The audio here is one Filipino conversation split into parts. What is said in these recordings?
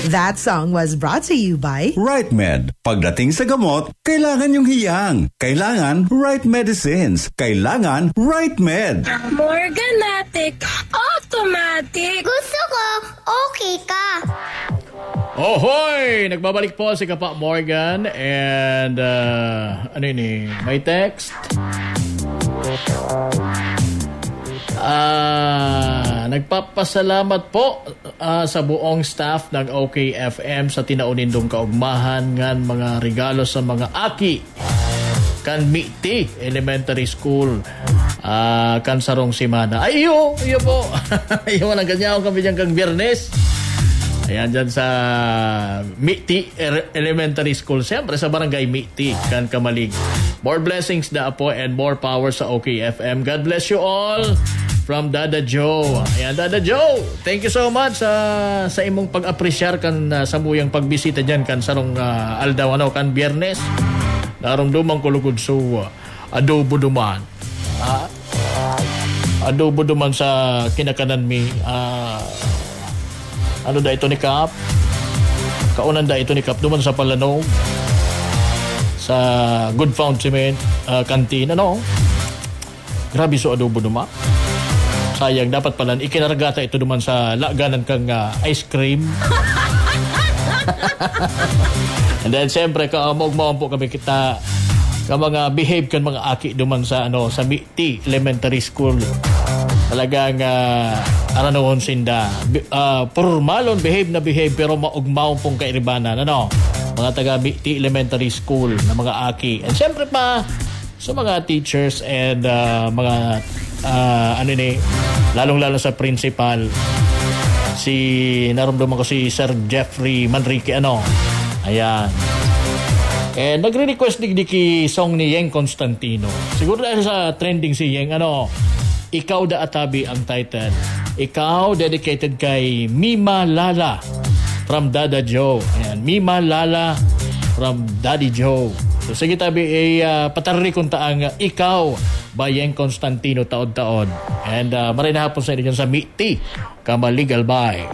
That song was brought to you by Right Med. Pagdating sa gamot, kailangan yung hiyang. Kailangan right medicines. Kailangan Right Med. Morganatic Automatic. Gusto ko, okay ka. Ohoy! Nagbabalik po si Kapa Morgan and ano yun eh, may text. Nagpapasalamat po sa buong staff ng OK FM sa tinaunindong kaugmahan ngan mga regalo sa mga aki kan Miti Elementary School kan sarong simana. Ay iyo po. Iyo lang ganyan kami dyan kang Biyernes. Ayan dyan sa Miti Elementary School. Siyempre sa barangay Miti kan Kamalig. More blessings na po and more power sa OK FM. God bless you all. From Dada Joe. Ayan, Dada Joe. Thank you so much sa imong pag-apresyar kan sa muyang pagbisita dyan kan sarong aldaw kan Biyernes. Naramdaman ko lugod so adobo duman. Adobo duman sa kinakanan mi. Ano da ito ni Kap? Kaunan da ito ni Kap duman sa Palanog. Sa Good Found Cement Canteen. Ano? Grabe so adobo duman. Sayang, dapat pala ikinaragata ito duman sa laganan kang ice cream. And then siyempre kaamog-mawang po kami kita ka mga behave kan mga aki duman sa sa Miti Elementary School. Talagang aranohon sinda formalon behave na behave pero maugmawang pong kairibanan mga taga Miti Elementary School na mga aki. And siyempre pa sa mga teachers and mga lalong-lalo sa principal si naramdaman ko si Sir Jeffrey Manrique ayan. And nagre-request di song ni Yeng Constantino. Siguro dahil sa trending si Yeng Ikaw da Atabi ang title. Ikaw dedicated kay Mima Lala from Dada Joe. Ayan, Mima Lala from Daddy Joe. So sige tabi patarri kung taang Ikaw Bayeng Constantino taon-taon. And maray na hapon sa inyo dyan sa Miti Kamaligal Bay.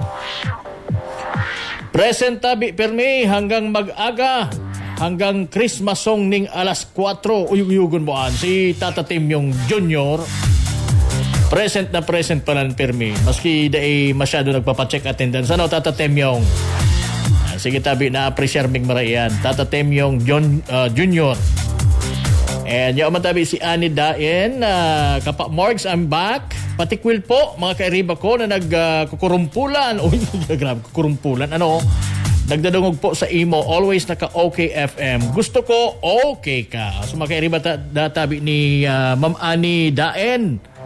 Present tabi permi hanggang mag-aga hanggang Christmas song ning alas 4 uyugon mo si Tata Tim yung Junior. Present na present pa lang permi maski dai masyado nagpapacheck attendance Tata Tim yung sige tabi na appreciate mig marayan Tata Tim yung Junior. And yung matabi si Annie Daen, Kapa Morgs, I'm back. Patikwil po, mga kairiba ko na nagkukurumpulan. Uy, grabe, kukurumpulan. Nagdadungog po sa imo, always naka-OK FM. Gusto ko, okay ka. So mga kairiba tabi ni Ma'am Annie Daen.